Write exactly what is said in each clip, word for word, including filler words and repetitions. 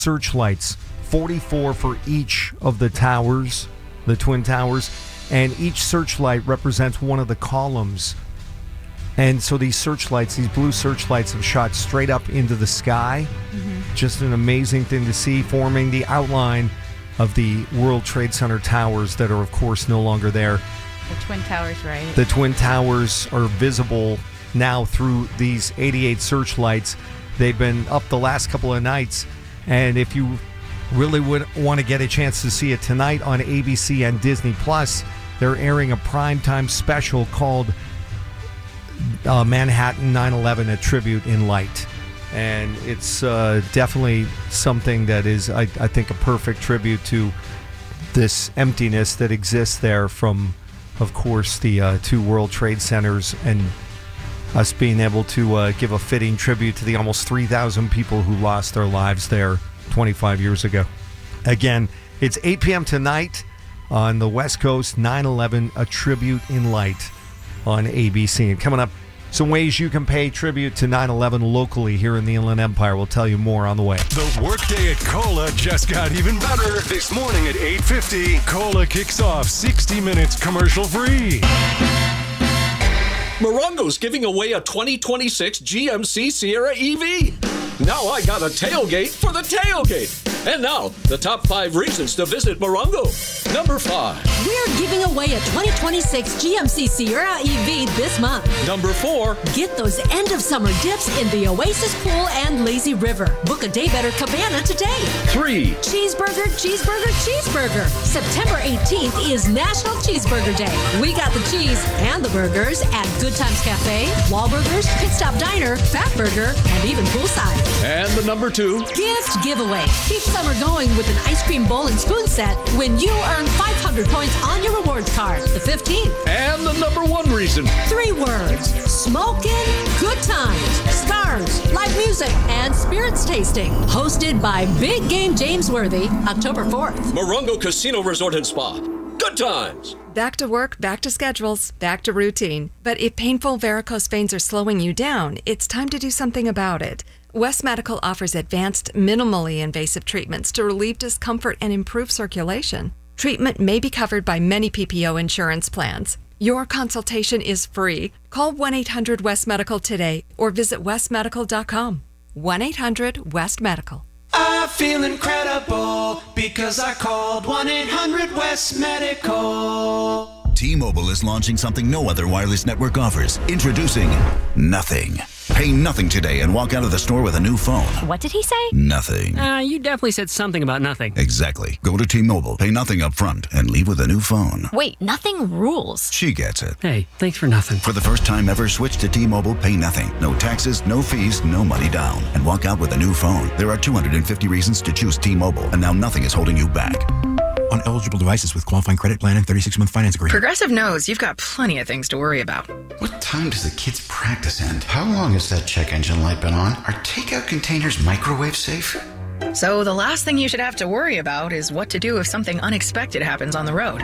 searchlights, forty-four for each of the towers, the Twin Towers, and each searchlight represents one of the columns. And so these searchlights, these blue searchlights have shot straight up into the sky. Mm-hmm. Just an amazing thing to see, forming the outline of the World Trade Center towers that are, of course, no longer there. The Twin Towers, right? The Twin Towers are visible now through these eighty-eight searchlights. They've been up the last couple of nights. And if you really would want to get a chance to see it tonight on A B C and Disney Plus, they're airing a primetime special called uh, Manhattan nine eleven, A Tribute in Light. And it's uh, definitely something that is, I, I think, a perfect tribute to this emptiness that exists there from, of course, the uh, two World Trade Centers, and us being able to uh, give a fitting tribute to the almost three thousand people who lost their lives there twenty-five years ago. Again, it's eight p.m. tonight on the West Coast, nine eleven, A Tribute in Light on A B C. And coming up, some ways you can pay tribute to nine eleven locally here in the Inland Empire. We'll tell you more on the way. The workday at Cola just got even better. This morning at eight fifty, Cola kicks off sixty minutes commercial-free. Morongo's giving away a twenty twenty-six G M C Sierra E V. Now I got a tailgate for the tailgate. And now, the top five reasons to visit Morongo. Number five. We're giving away a twenty twenty-six G M C Sierra E V this month. Number four. Get those end-of-summer dips in the Oasis Pool and Lazy River. Book a day better cabana today. Three. Cheeseburger, cheeseburger, cheeseburger. September eighteenth is National Cheeseburger Day. We got the cheese and the burgers at Good Times Cafe, Wahlburgers, Pit Stop Diner, Fat Burger, and even poolside. And the number two. Gift giveaway. Keep summer going with an ice cream bowl and spoon set when you earn five hundred points on your rewards card. The fifteenth. And the number one reason. Three words. Smoking, good times, stars, live music, and spirits tasting. Hosted by Big Game James Worthy, October fourth. Morongo Casino Resort and Spa. Good times. Back to work, back to schedules, back to routine. But if painful varicose veins are slowing you down, it's time to do something about it. West Medical offers advanced, minimally invasive treatments to relieve discomfort and improve circulation. Treatment may be covered by many P P O insurance plans. Your consultation is free. Call one eight hundred West Medical today or visit west medical dot com. one eight hundred West Medical. I feel incredible because I called one eight hundred West Medical. T-Mobile is launching something no other wireless network offers. Introducing Nothing. Pay nothing today and walk out of the store with a new phone. What did he say? Nothing. Uh, you definitely said something about nothing. Exactly. Go to T-Mobile, pay nothing up front, and leave with a new phone. Wait, nothing rules. She gets it. Hey, thanks for nothing. For the first time ever, switch to T-Mobile, pay nothing. No taxes, no fees, no money down. And walk out with a new phone. There are two hundred fifty reasons to choose T-Mobile, and now nothing is holding you back. On eligible devices with qualifying credit plan and thirty-six month finance agreement. Progressive knows you've got plenty of things to worry about. What time does the kids' practice end? How long has that check engine light been on? Are takeout containers microwave safe? So the last thing you should have to worry about is what to do if something unexpected happens on the road.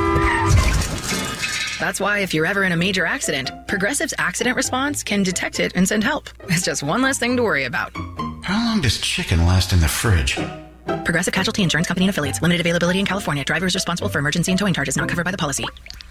That's why if you're ever in a major accident, Progressive's accident response can detect it and send help. It's just one less thing to worry about. How long does chicken last in the fridge? Progressive Casualty Insurance Company and Affiliates. Limited availability in California. Driver is responsible for emergency and towing charges not covered by the policy.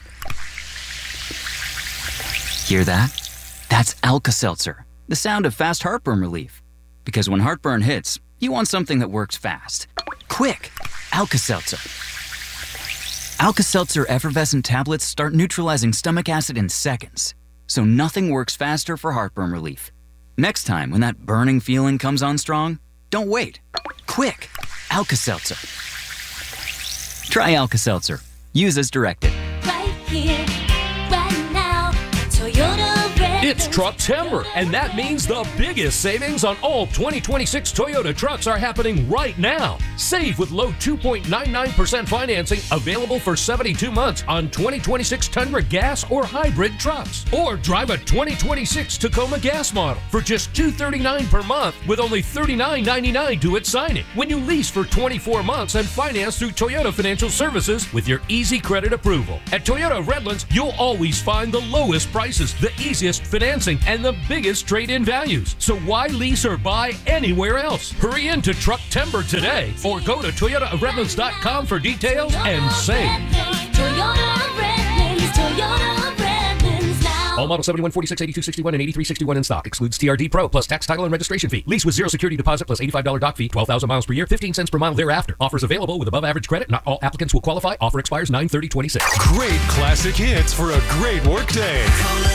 Hear that? That's Alka-Seltzer, the sound of fast heartburn relief. Because when heartburn hits, you want something that works fast. Quick! Alka-Seltzer. Alka-Seltzer effervescent tablets start neutralizing stomach acid in seconds. So nothing works faster for heartburn relief. Next time when that burning feeling comes on strong, don't wait. Quick! Alka-Seltzer. Try Alka-Seltzer. Use as directed. Right here, right now, Toyota Red. It's Trucktember, and that means the biggest savings on all twenty twenty-six Toyota trucks are happening right now. Save with low two point nine nine percent financing available for seventy-two months on twenty twenty-six Tundra gas or hybrid trucks. Or drive a twenty twenty-six Tacoma gas model for just two hundred thirty-nine dollars per month with only thirty-nine ninety-nine due at signing when you lease for twenty-four months and finance through Toyota Financial Services with your easy credit approval. At Toyota Redlands, you'll always find the lowest prices, the easiest financing, and the biggest trade-in values. So why lease or buy anywhere else? Hurry into Trucktember today or go to Toyota of Redlands dot com for details and save. Toyota of Redlands, Toyota of Redlands now. All model seventy-one, forty-six, eighty-two, sixty-one, and eighty-three sixty-one in stock. Excludes T R D Pro plus tax, title, and registration fee. Lease with zero security deposit plus eighty-five dollars dock fee. twelve thousand miles per year, fifteen cents per mile thereafter. Offers available with above average credit. Not all applicants will qualify. Offer expires nine thirty twenty-six. Great classic hits for a great workday.